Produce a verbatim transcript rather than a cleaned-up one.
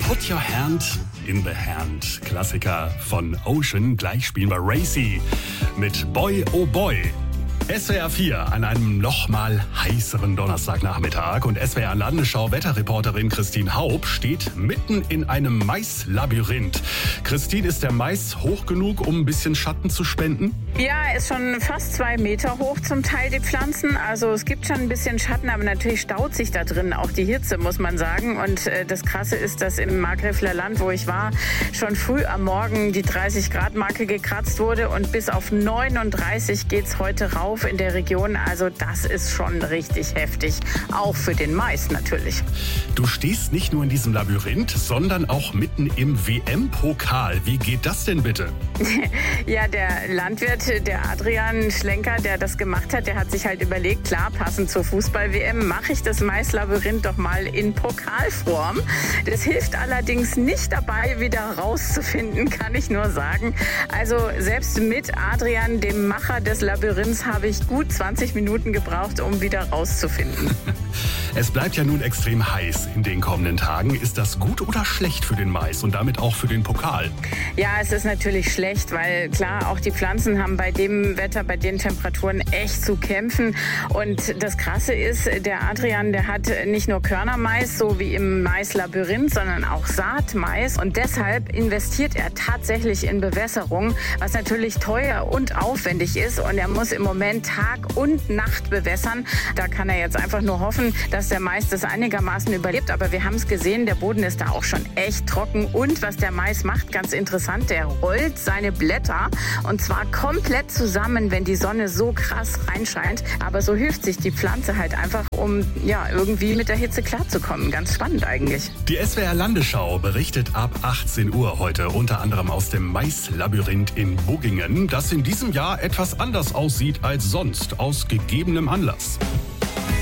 Put Your Hand in the Hand. Klassiker von Ocean. Gleich spielen wir Racy mit Boy Oh Boy. S W R vier an einem noch mal heißeren Donnerstagnachmittag und S W R Landesschau-Wetterreporterin Christine Haub steht mitten in einem Maislabyrinth. Christine, ist der Mais hoch genug, um ein bisschen Schatten zu spenden? Ja, ist schon fast zwei Meter hoch zum Teil, die Pflanzen. Also es gibt schon ein bisschen Schatten, aber natürlich staut sich da drin auch die Hitze, muss man sagen. Und äh, das Krasse ist, dass im Markgräfler Land, wo ich war, schon früh am Morgen die dreißig Grad Marke gekratzt wurde und bis auf neununddreißig geht's heute rauf in der Region. Also das ist schon richtig heftig, auch für den Mais natürlich. Du stehst nicht nur in diesem Labyrinth, sondern auch mitten im W M-Pokal. Wie geht das denn bitte? Ja, der Landwirt, der Adrian Schlenker, der das gemacht hat, der hat sich halt überlegt, klar, passend zur Fußball-W M mache ich das Maislabyrinth doch mal in Pokalform. Das hilft allerdings nicht dabei, wieder rauszufinden, kann ich nur sagen. Also selbst mit Adrian, dem Macher des Labyrinths, habe ich gut zwanzig Minuten gebraucht, um wieder rauszufinden. Es bleibt ja nun extrem heiß in den kommenden Tagen. Ist das gut oder schlecht für den Mais und damit auch für den Pokal? Ja, es ist natürlich schlecht, weil klar, auch die Pflanzen haben bei dem Wetter, bei den Temperaturen echt zu kämpfen. Und das Krasse ist, der Adrian, der hat nicht nur Körnermais, so wie im Maislabyrinth, sondern auch Saatmais. Und deshalb investiert er tatsächlich in Bewässerung, was natürlich teuer und aufwendig ist. Und er muss im Moment Tag und Nacht bewässern. Da kann er jetzt einfach nur hoffen, dass der Mais das einigermaßen überlebt. Aber wir haben es gesehen, der Boden ist da auch schon echt trocken. Und was der Mais macht, ganz interessant, der rollt seine Blätter und zwar komplett zusammen, wenn die Sonne so krass reinscheint. Aber so hilft sich die Pflanze halt einfach, um ja irgendwie mit der Hitze klarzukommen. Ganz spannend eigentlich. Die S W R Landesschau berichtet ab achtzehn Uhr heute unter anderem aus dem Maislabyrinth in Buggingen, das in diesem Jahr etwas anders aussieht als sonst, aus gegebenem Anlass.